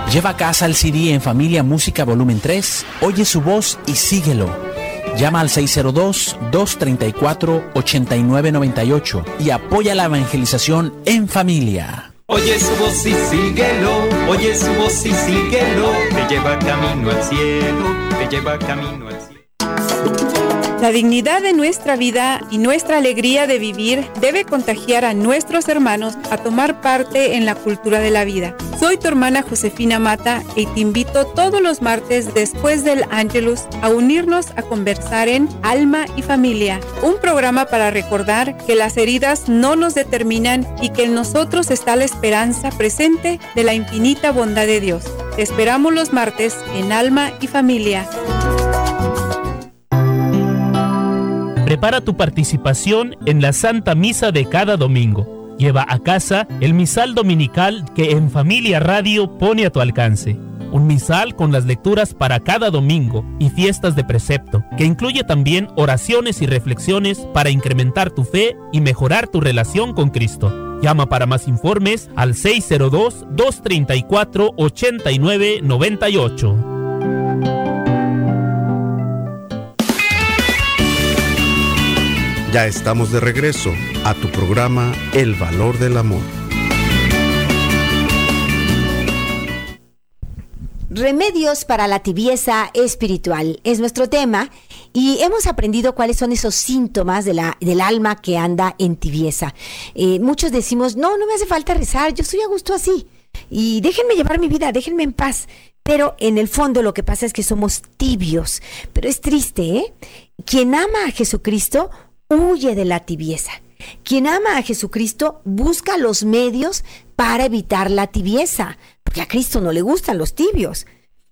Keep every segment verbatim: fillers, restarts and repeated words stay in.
Lleva a casa el C D En Familia Música Volumen tres, oye su voz y síguelo. Llama al seis cero dos, dos tres cuatro, ocho nueve nueve ocho y apoya la evangelización en familia. Oye su voz y síguelo, oye su voz y síguelo, te lleva camino al cielo, te lleva camino al cielo. La dignidad de nuestra vida y nuestra alegría de vivir debe contagiar a nuestros hermanos a tomar parte en la cultura de la vida. Soy tu hermana Josefina Mata y te invito todos los martes después del Ángelus a unirnos a conversar en Alma y Familia, un programa para recordar que las heridas no nos determinan y que en nosotros está la esperanza presente de la infinita bondad de Dios. Te esperamos los martes en Alma y Familia. Prepara tu participación en la Santa Misa de cada domingo. Lleva a casa el misal dominical que En Familia Radio pone a tu alcance. Un misal con las lecturas para cada domingo y fiestas de precepto, que incluye también oraciones y reflexiones para incrementar tu fe y mejorar tu relación con Cristo. Llama para más informes al seis cero dos, dos tres cuatro, ocho nueve nueve ocho. Ya estamos de regreso a tu programa El Valor del Amor. Remedios para la tibieza espiritual es nuestro tema y hemos aprendido cuáles son esos síntomas de la, del alma que anda en tibieza. Eh, muchos decimos, no, no me hace falta rezar, yo estoy a gusto así y déjenme llevar mi vida, déjenme en paz. Pero en el fondo lo que pasa es que somos tibios. Pero es triste, ¿eh? Quien ama a Jesucristo huye de la tibieza. Quien ama a Jesucristo busca los medios para evitar la tibieza, porque a Cristo no le gustan los tibios.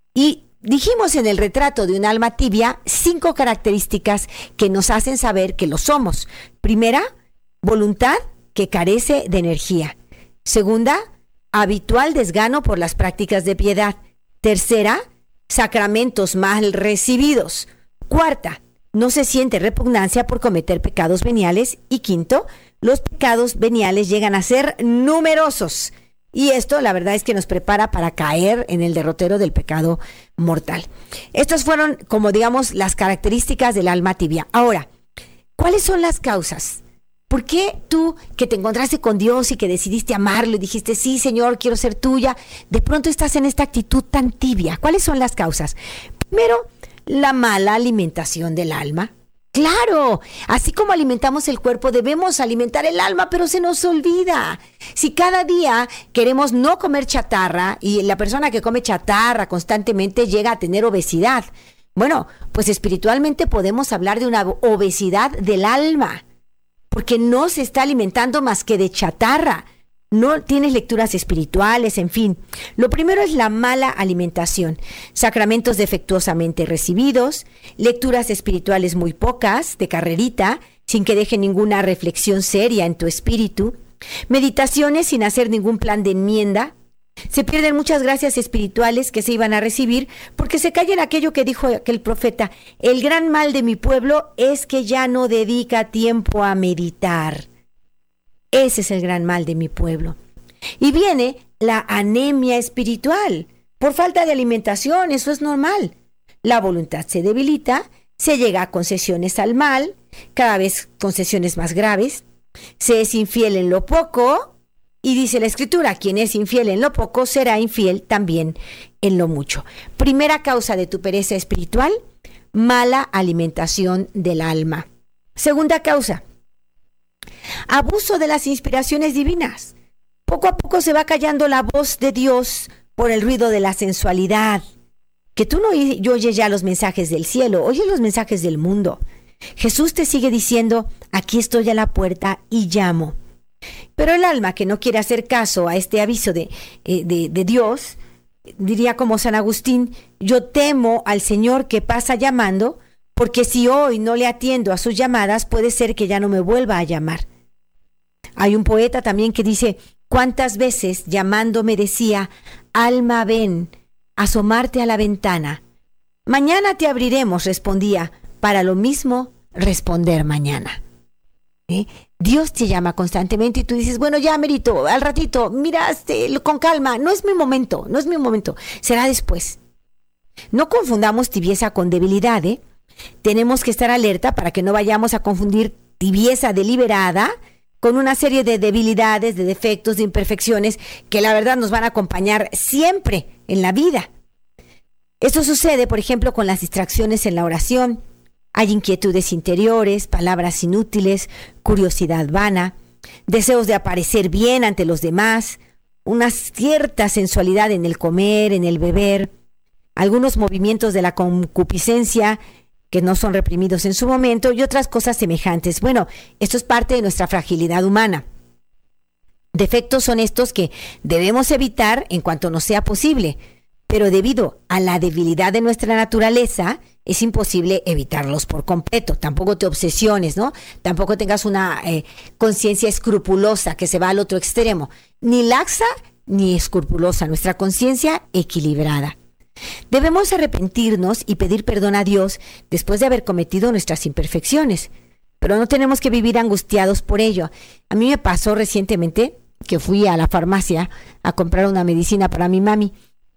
Y dijimos en el retrato de un alma tibia cinco características que nos hacen saber que lo somos. Primera, voluntad que carece de energía. Segunda, habitual desgano por las prácticas de piedad. Tercera, sacramentos mal recibidos. Cuarta, no se siente repugnancia por cometer pecados veniales. Y quinto, los pecados veniales llegan a ser numerosos. Y esto, la verdad, es que nos prepara para caer en el derrotero del pecado mortal. Estas fueron, como digamos, las características del alma tibia. Ahora, ¿cuáles son las causas? ¿Por qué tú, que te encontraste con Dios y que decidiste amarlo y dijiste, sí, Señor, quiero ser tuya, de pronto estás en esta actitud tan tibia? ¿Cuáles son las causas? Primero, la mala alimentación del alma. Claro, así como alimentamos el cuerpo, debemos alimentar el alma, pero se nos olvida. Si cada día queremos no comer chatarra y la persona que come chatarra constantemente llega a tener obesidad, bueno, pues espiritualmente podemos hablar de una obesidad del alma, porque no se está alimentando más que de chatarra. No tienes lecturas espirituales, en fin. Lo primero es la mala alimentación, sacramentos defectuosamente recibidos, lecturas espirituales muy pocas, de carrerita, sin que deje ninguna reflexión seria en tu espíritu, meditaciones sin hacer ningún plan de enmienda. Se pierden muchas gracias espirituales que se iban a recibir porque se calla en aquello que dijo aquel profeta: el gran mal de mi pueblo es que ya no dedica tiempo a meditar. Ese es el gran mal de mi pueblo. Y viene la anemia espiritual, por falta de alimentación, eso es normal. La voluntad se debilita, se llega a concesiones al mal, cada vez concesiones más graves, se es infiel en lo poco, y dice la Escritura, quien es infiel en lo poco será infiel también en lo mucho. Primera causa de tu pereza espiritual, mala alimentación del alma. Segunda causa, abuso de las inspiraciones divinas. Poco a poco se va callando la voz de Dios por el ruido de la sensualidad. Que tú no oyes ya los mensajes del cielo, oyes los mensajes del mundo. Jesús te sigue diciendo, aquí estoy a la puerta y llamo. Pero el alma que no quiere hacer caso a este aviso de, de, de Dios, diría como San Agustín, yo temo al Señor que pasa llamando, porque si hoy no le atiendo a sus llamadas, puede ser que ya no me vuelva a llamar. Hay un poeta también que dice, ¿cuántas veces llamando me decía, alma ven, asomarte a la ventana? Mañana te abriremos, respondía, para lo mismo responder mañana. ¿Eh? Dios te llama constantemente y tú dices, bueno, ya merito, al ratito, mira, este, con calma, no es mi momento, no es mi momento, será después. No confundamos tibieza con debilidad, ¿eh? Tenemos que estar alerta para que no vayamos a confundir tibieza deliberada con una serie de debilidades, de defectos, de imperfecciones que la verdad nos van a acompañar siempre en la vida. Esto sucede, por ejemplo, con las distracciones en la oración. Hay inquietudes interiores, palabras inútiles, curiosidad vana, deseos de aparecer bien ante los demás, una cierta sensualidad en el comer, en el beber, algunos movimientos de la concupiscencia que no son reprimidos en su momento y otras cosas semejantes. Bueno, esto es parte de nuestra fragilidad humana. Defectos son estos que debemos evitar en cuanto nos sea posible, pero debido a la debilidad de nuestra naturaleza, es imposible evitarlos por completo. Tampoco te obsesiones, ¿no? Tampoco tengas una eh, conciencia escrupulosa que se va al otro extremo. Ni laxa ni escrupulosa, nuestra conciencia equilibrada. Debemos arrepentirnos y pedir perdón a Dios después de haber cometido nuestras imperfecciones, pero no tenemos que vivir angustiados por ello. A mí me pasó recientemente que fui a la farmacia a comprar una medicina para mi mami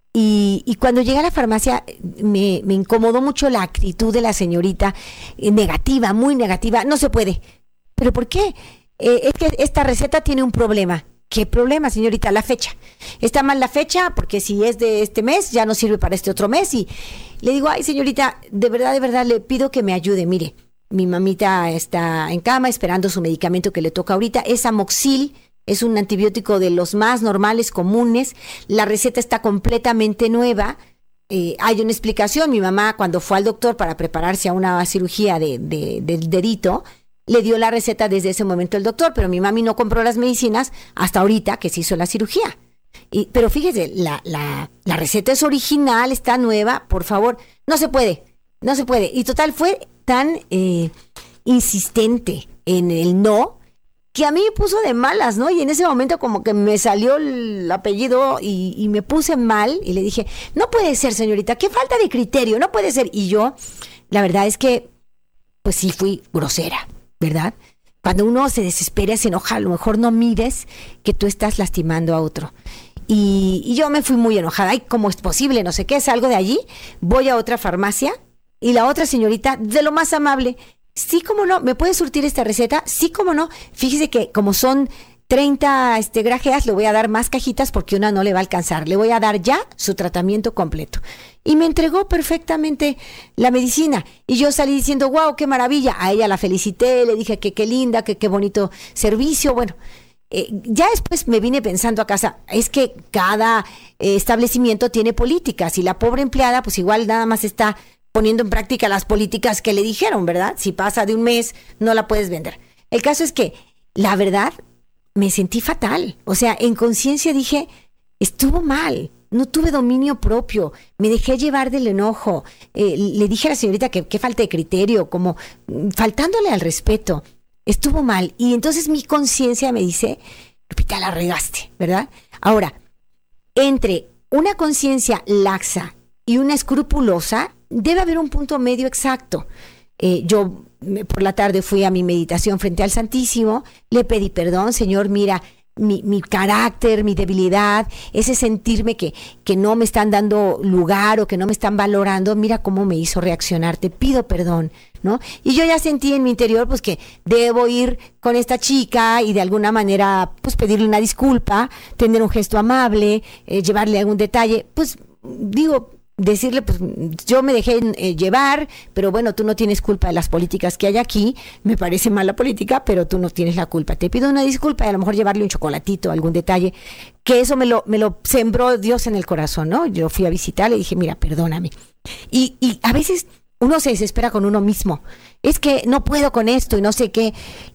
y, y cuando llegué a la farmacia me, me incomodó mucho la actitud de la señorita, eh, negativa, muy negativa. No se puede. ¿Pero por qué? Eh, es que esta receta tiene un problema. ¿Qué problema, señorita? La fecha. Está mal la fecha porque si es de este mes ya no sirve para este otro mes. Y le digo, ay, señorita, de verdad, de verdad, le pido que me ayude. Mire, mi mamita está en cama esperando su medicamento que le toca ahorita. Es Amoxil, es un antibiótico de los más normales, comunes. La receta está completamente nueva. Eh, hay una explicación. Mi mamá, cuando fue al doctor para prepararse a una cirugía de, de, del dedito, le dio la receta desde ese momento el doctor, pero mi mami no compró las medicinas hasta ahorita que se hizo la cirugía. Y, pero fíjese, la, la, la receta es original, está nueva, por favor, no se puede, no se puede. Y total, fue tan eh, insistente en el no, que a mí me puso de malas, ¿no? Y en ese momento como que me salió el apellido y, y me puse mal y le dije, no puede ser, señorita, qué falta de criterio, no puede ser. Y yo, la verdad es que, pues sí fui grosera, ¿verdad? Cuando uno se desespera, se enoja, a lo mejor no mires que tú estás lastimando a otro. Y, y yo me fui muy enojada. Ay, ¿cómo es posible? No sé qué, salgo de allí, voy a otra farmacia y la otra señorita, de lo más amable, sí, cómo no, ¿me puede surtir esta receta? Sí, cómo no. Fíjese que como son treinta este, grajeas, le voy a dar más cajitas porque una no le va a alcanzar. Le voy a dar ya su tratamiento completo. Y me entregó perfectamente la medicina. Y yo salí diciendo, wow, qué maravilla. A ella la felicité, le dije que qué linda, que qué bonito servicio. Bueno, eh, ya después me vine pensando a casa, es que cada eh, establecimiento tiene políticas y la pobre empleada pues igual nada más está poniendo en práctica las políticas que le dijeron, ¿verdad? Si pasa de un mes, no la puedes vender. El caso es que, la verdad, me sentí fatal. O sea, en conciencia dije, estuvo mal, no tuve dominio propio, me dejé llevar del enojo. Eh, le dije a la señorita que qué falta de criterio, como faltándole al respeto. Estuvo mal. Y entonces mi conciencia me dice, Lupita, la regaste, ¿verdad? Ahora, entre una conciencia laxa y una escrupulosa, debe haber un punto medio exacto. Eh, yo por la tarde fui a mi meditación frente al Santísimo, le pedí perdón, Señor, mira, mi, mi carácter, mi debilidad, ese sentirme que, que no me están dando lugar o que no me están valorando, mira cómo me hizo reaccionar, te pido perdón, ¿no? Y yo ya sentí en mi interior pues que debo ir con esta chica y de alguna manera pues pedirle una disculpa, tener un gesto amable, eh, llevarle algún detalle, pues digo, decirle, pues yo me dejé eh, llevar, pero bueno, tú no tienes culpa de las políticas que hay aquí, me parece mala política, pero tú no tienes la culpa. Te pido una disculpa y a lo mejor llevarle un chocolatito, algún detalle, que eso me lo, me lo sembró Dios en el corazón, ¿no? Yo fui a visitarle y dije, mira, perdóname. Y, y a veces uno se desespera con uno mismo. Es que no puedo con esto y no sé qué.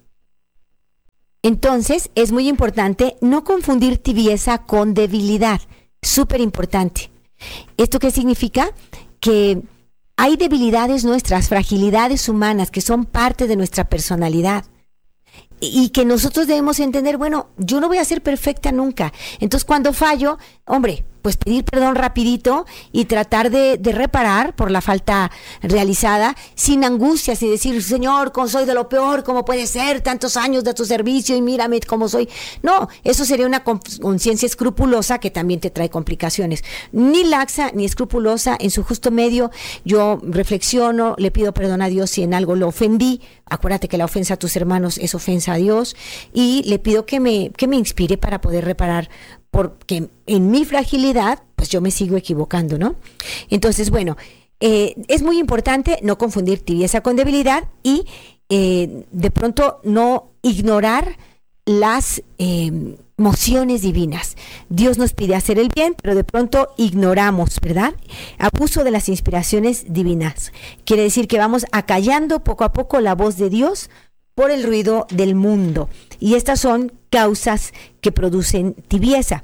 Entonces, es muy importante no confundir tibieza con debilidad. Súper importante. ¿Esto qué significa? Que hay debilidades nuestras, fragilidades humanas que son parte de nuestra personalidad. y que nosotros debemos entender, bueno, yo no voy a ser perfecta nunca. Entonces, cuando fallo, hombre, pues pedir perdón rapidito y tratar de, de reparar por la falta realizada, sin angustias y decir, Señor, como soy de lo peor, ¿cómo puede ser? Tantos años de tu servicio y mírame cómo soy. No, eso sería una conciencia escrupulosa que también te trae complicaciones. Ni laxa ni escrupulosa, en su justo medio. Yo reflexiono, le pido perdón a Dios si en algo lo ofendí. Acuérdate que la ofensa a tus hermanos es ofensa a Dios, y le pido que me, que me inspire para poder reparar, porque en mi fragilidad, pues yo me sigo equivocando, ¿no? Entonces, bueno, eh, es muy importante no confundir tibieza con debilidad y eh, de pronto no ignorar las eh, mociones divinas. Dios nos pide hacer el bien, pero de pronto ignoramos, ¿verdad? Abuso de las inspiraciones divinas. Quiere decir que vamos acallando poco a poco la voz de Dios por el ruido del mundo. Y estas son causas que producen tibieza.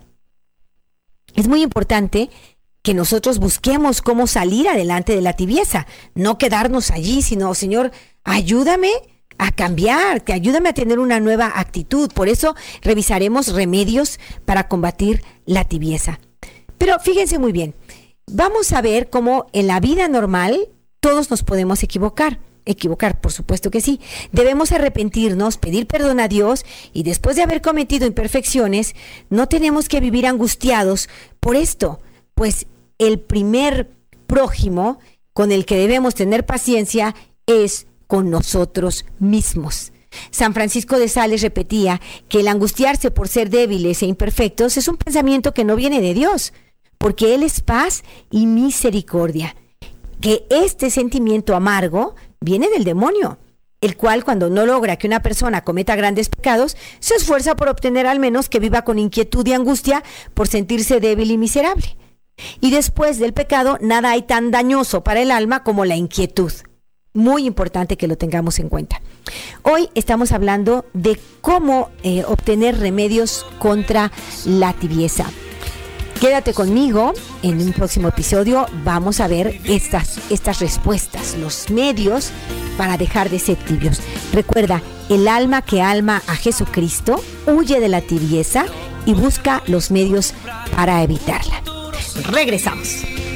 Es muy importante que nosotros busquemos cómo salir adelante de la tibieza, no quedarnos allí, sino, Señor, ayúdame a cambiar, te ayúdame a tener una nueva actitud. Por eso revisaremos remedios para combatir la tibieza. Pero fíjense muy bien, vamos a ver cómo en la vida normal todos nos podemos equivocar. Equivocar, por supuesto que sí. Debemos arrepentirnos, pedir perdón a Dios, y después de haber cometido imperfecciones, no tenemos que vivir angustiados por esto, pues el primer prójimo con el que debemos tener paciencia es con nosotros mismos. San Francisco de Sales repetía que el angustiarse por ser débiles e imperfectos es un pensamiento que no viene de Dios, porque Él es paz y misericordia. Que este sentimiento amargo viene del demonio, el cual, cuando no logra que una persona cometa grandes pecados, se esfuerza por obtener al menos que viva con inquietud y angustia por sentirse débil y miserable. Y después del pecado, nada hay tan dañoso para el alma como la inquietud. Muy importante que lo tengamos en cuenta. Hoy estamos hablando de cómo eh, obtener remedios contra la tibieza. Quédate conmigo, en un próximo episodio vamos a ver estas, estas respuestas, los medios para dejar de ser tibios. Recuerda, el alma que alma a Jesucristo huye de la tibieza y busca los medios para evitarla. Regresamos.